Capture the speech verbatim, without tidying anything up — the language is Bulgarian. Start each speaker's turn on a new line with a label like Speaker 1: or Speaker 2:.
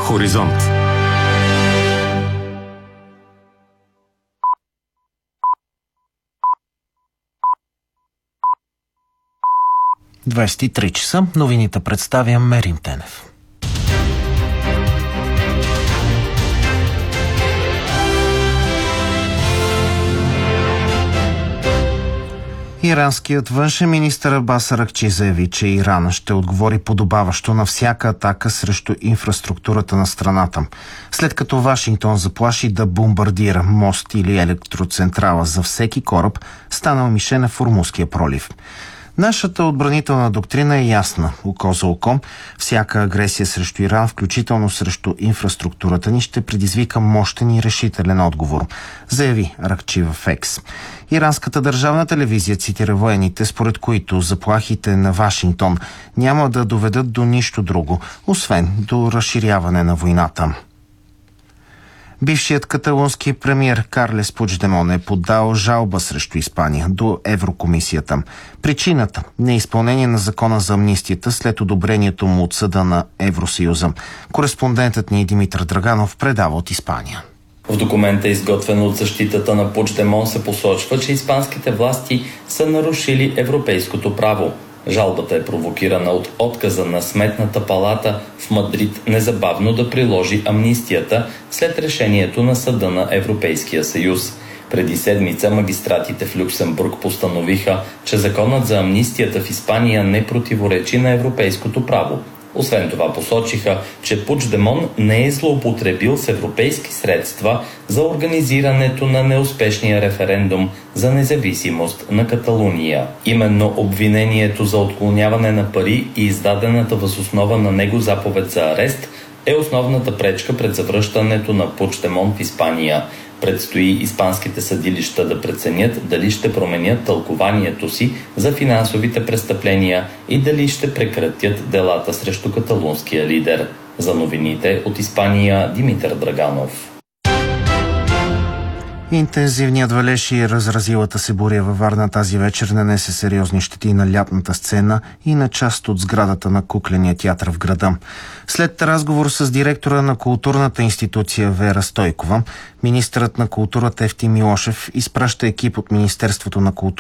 Speaker 1: Хоризонт.
Speaker 2: двайсет и три часа. Новините представя Мерим Тенев. Иранският външен министър Абас Аракчи заяви, че Иран ще отговори подобаващо на всяка атака срещу инфраструктурата на страната, след като Вашингтон заплаши да бомбардира мост или електроцентрала за всеки кораб, станал мишена в Ормузския пролив. Нашата отбранителна доктрина е ясна. Око за око, всяка агресия срещу Иран, включително срещу инфраструктурата ни, ще предизвика мощен и решителен отговор, заяви Аракчи в Екс. Иранската държавна телевизия цитира военните, според които заплахите на Вашингтон няма да доведат до нищо друго, освен до разширяване на войната. Бившият каталунски премиер Карлес Пучдемон е подал жалба срещу Испания до Еврокомисията. Причината – неизпълнение на закона за амнистията след одобрението му от съда на Евросъюза. Кореспондентът ни Димитър Драганов предава от Испания.
Speaker 3: В документа, изготвен от защитата на Пучдемон, се посочва, че испанските власти са нарушили европейското право. Жалбата е провокирана от отказа на Сметната палата в Мадрид незабавно да приложи амнистията след решението на Съда на Европейския съюз. Преди седмица магистратите в Люксембург постановиха, че законът за амнистията в Испания не противоречи на европейското право. Освен това посочиха, че Пучдемон не е злоупотребил с европейски средства за организирането на неуспешния референдум за независимост на Каталуния. Именно обвинението за отклоняване на пари и издадената въз основа на него заповед за арест е основната пречка пред завръщането на Пучдемон в Испания. Предстои испанските съдилища да преценят дали ще променят тълкованието си за финансовите престъпления и дали ще прекратят делата срещу каталунския лидер. За новините от Испания, Димитър Драганов.
Speaker 2: Интензивният валеж и разразилата се буря във Варна тази вечер нанесе сериозни щети на лятната сцена и на част от сградата на кукления театър в града. След разговор с директора на културната институция Вера Стойкова, министърът на културата Евтим Милошев изпраща екип от Министерството на културата